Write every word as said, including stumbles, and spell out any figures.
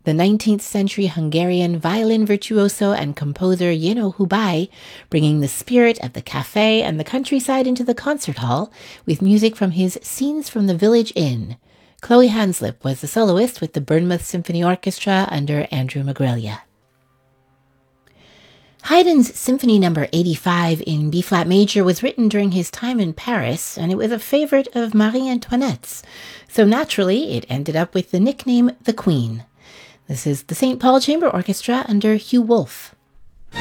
the nineteenth century Hungarian violin virtuoso and composer Jenő Hubay, bringing the spirit of the cafe and the countryside into the concert hall with music from his Scenes from the Village Inn. Chloe Hanslip was the soloist with the Bournemouth Symphony Orchestra under Andrew Magrelia. Haydn's Symphony Number eighty-five in B-flat major was written during his time in Paris, and it was a favorite of Marie Antoinette's, so naturally it ended up with the nickname The Queen. This is the Saint Paul Chamber Orchestra under Hugh Wolf.